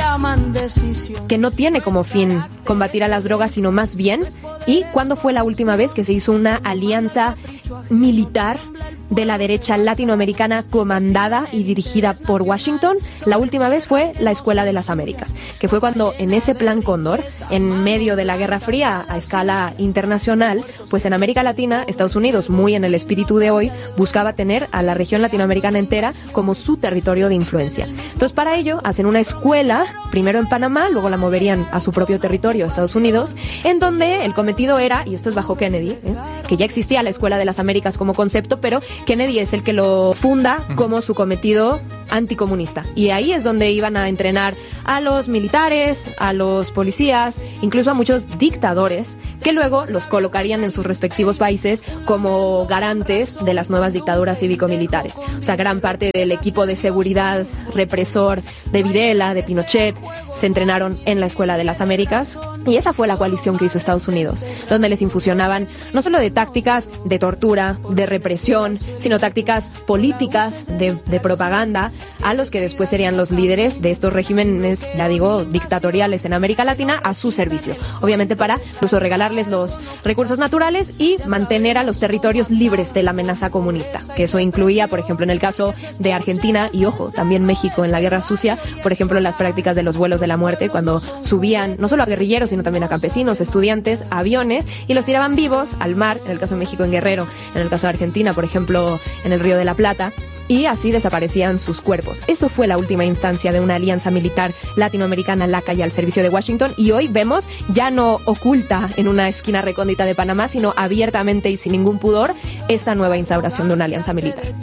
que no tiene como fin combatir a las drogas, sino más bien, ¿y cuándo fue la última vez que se hizo una alianza militar de la derecha latinoamericana comandada y dirigida por Washington? La última vez fue la Escuela de las Américas, que fue cuando en ese Plan Cóndor, en medio de la Guerra Fría a escala internacional, pues en América Latina, Estados Unidos, muy en el espíritu de hoy, buscaba tener a la región latinoamericana entera como su territorio de influencia. Entonces, para ello, hacen una escuela, primero en Panamá, luego la moverían a su propio territorio, Estados Unidos, en donde el cometido era, y esto es bajo Kennedy, que ya existía la Escuela de las Américas como concepto, pero Kennedy es el que lo funda como su cometido anticomunista. Y ahí es donde iban a entrenar a los militares, a los policías, incluso a muchos dictadores, que luego los colocarían en sus respectivos países como garantes de las nuevas dictaduras cívico-militares. O sea, gran parte del equipo de seguridad represor de Videla, de Pinochet, se entrenaron en la Escuela de las Américas, y esa fue la coalición que hizo Estados Unidos, donde les infusionaban no solo de tácticas de tortura, de represión, sino tácticas políticas de propaganda a los que después serían los líderes de estos regímenes, ya digo, dictatoriales en América Latina, a su servicio. Obviamente para incluso regalarles los recursos naturales y mantener a los territorios libres de la amenaza comunista, que eso incluía, por ejemplo, en el caso de Argentina y, ojo, también México en la Guerra Sucia, por ejemplo, las prácticas de los vuelos de la muerte, cuando subían no solo a guerrilleros, sino también a campesinos, estudiantes, aviones, y los tiraban vivos al mar, en el caso de México en Guerrero, en el caso de Argentina, por ejemplo, en el Río de la Plata, y así desaparecían sus cuerpos. Eso fue la última instancia de una alianza militar latinoamericana laca y al servicio de Washington, y hoy vemos, ya no oculta en una esquina recóndita de Panamá, sino abiertamente y sin ningún pudor, esta nueva instauración de una alianza militar.